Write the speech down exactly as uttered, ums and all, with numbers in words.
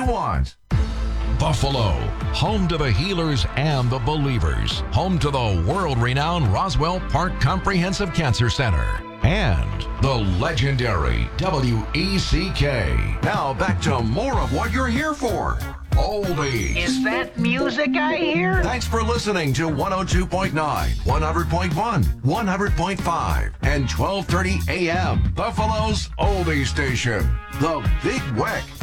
want. Buffalo, home to the healers and the believers, home to the world-renowned Roswell Park Comprehensive Cancer Center, and the legendary W E C K. Now back to more of what you're here for. Oldies. Is that music I hear? Thanks for listening to one oh two point nine, one hundred point one, one hundred point five, and twelve thirty a m. Buffalo's Oldie Station, The Big Weck.